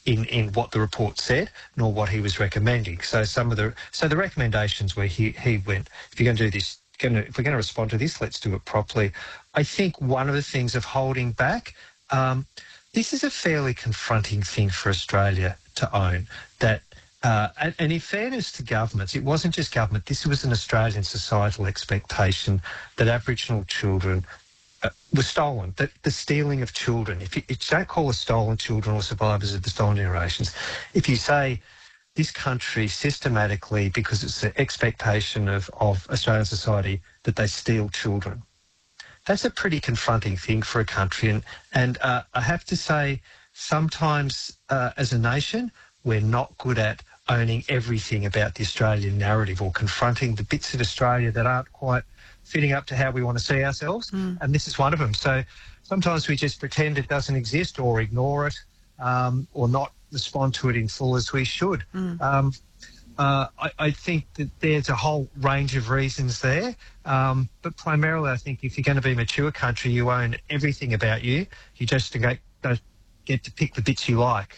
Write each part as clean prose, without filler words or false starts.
in what the report said, nor what he was recommending. So the recommendations where he went, if you're going to do this, if we're going to respond to this, let's do it properly. I think one of the things of holding back, this is a fairly confronting thing for Australia to own, that and in fairness to governments, it wasn't just government, this was an Australian societal expectation that Aboriginal children were stolen, that the stealing of children, if you don't call us stolen children or survivors of the stolen generations, if you say this country systematically, because it's the expectation of Australian society that they steal children, that's a pretty confronting thing for a country. And I have to say, sometimes as a nation, we're not good at owning everything about the Australian narrative or confronting the bits of Australia that aren't quite fitting up to how we want to see ourselves. And this is one of them. So sometimes we just pretend it doesn't exist or ignore it or not respond to it in full as we should. I think that there's a whole range of reasons there, but primarily I think if you're going to be a mature country, you own everything about you. You just don't get to pick the bits you like.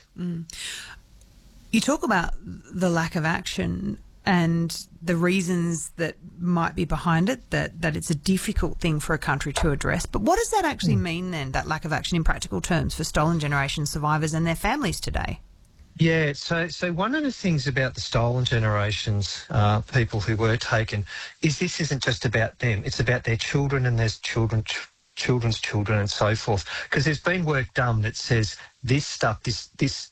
You talk about the lack of action and the reasons that might be behind it, that it's a difficult thing for a country to address. But what does that actually mean then, that lack of action in practical terms for stolen generation survivors and their families today? Yeah, so one of the things about the stolen generations, people who were taken, is this isn't just about them. It's about their children and their children's children and so forth. Because there's been work done that says this stuff, this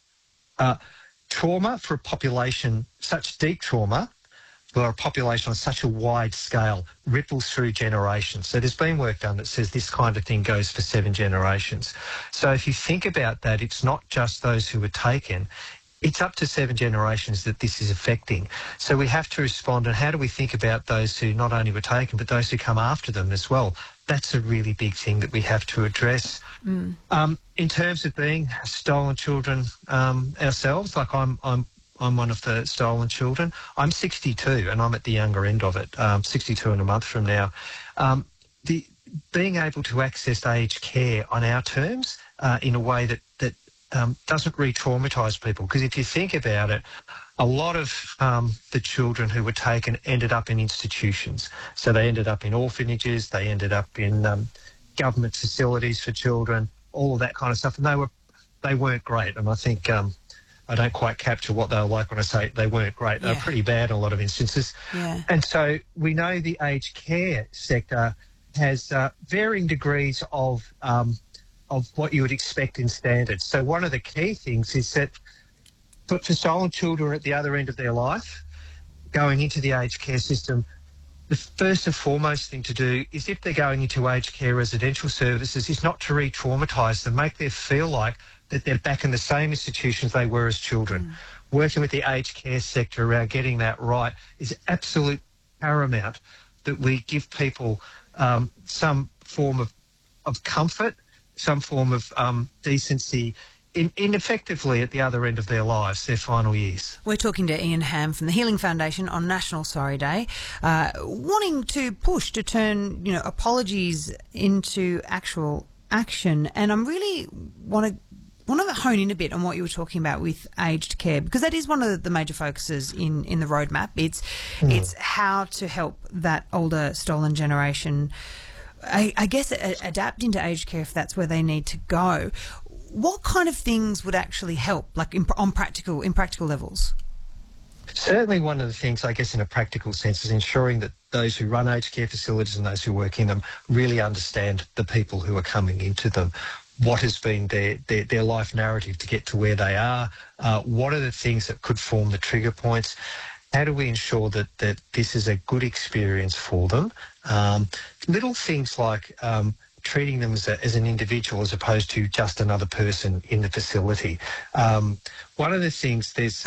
trauma for a population, such deep trauma for a population on such a wide scale, ripples through generations. So there's been work done that says this kind of thing goes for 7 generations. So if you think about that, it's not just those who were taken, it's up to 7 generations that this is affecting. So we have to respond, and how do we think about those who not only were taken, but those who come after them as well? That's a really big thing that we have to address. In terms of being stolen children ourselves, like I'm one of the stolen children. I'm 62 and I'm at the younger end of it, 62 in a month from now. Being able to access aged care on our terms in a way that doesn't re-traumatise people, because if you think about it, a lot of the children who were taken ended up in institutions. So they ended up in orphanages, they ended up in government facilities for children, all of that kind of stuff, and they weren't great. And I think I don't quite capture what they were like when I say they weren't great. They were pretty bad in a lot of instances. And so we know the aged care sector has varying degrees of what you would expect in standards. So one of the key things is that for stolen children at the other end of their life, going into the aged care system, the first and foremost thing to do is, if they're going into aged care residential services, is not to re-traumatise them, make them feel like that they're back in the same institutions they were as children. Working with the aged care sector around getting that right is absolute paramount, that we give people some form of comfort, some form of decency in effectively at the other end of their lives, their final years. We're talking to Ian Hamm from the Healing Foundation on National Sorry Day, wanting to push to turn apologies into actual action. And I'm really want to hone in a bit on what you were talking about with aged care, because that is one of the major focuses in the roadmap. It's how to help that older stolen generation, I guess, adapt into aged care if that's where they need to go. What kind of things would actually help, like in practical levels? Certainly one of the things, I guess, in a practical sense, is ensuring that those who run aged care facilities and those who work in them really understand the people who are coming into them. What has been their life narrative to get to where they are? What are the things that could form the trigger points? How do we ensure that this is a good experience for them? Little things like treating them as an individual as opposed to just another person in the facility. One of the things, there's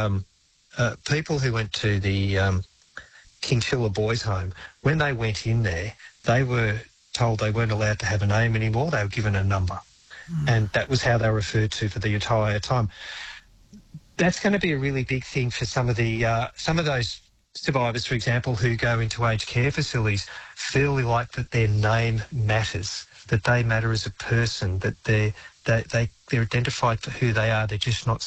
people who went to the Kingshilla Boys Home, when they went in there, they were told they weren't allowed to have a name anymore. They were given a number. And that was how they were referred to for the entire time. That's going to be a really big thing for some of those survivors, for example, who go into aged care facilities, feel like that their name matters, that they matter as a person, that they're identified for who they are. They're just not